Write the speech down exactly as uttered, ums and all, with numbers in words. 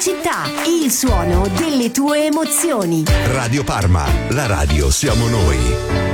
città, il suono delle tue emozioni. Radio Parma, la radio siamo noi.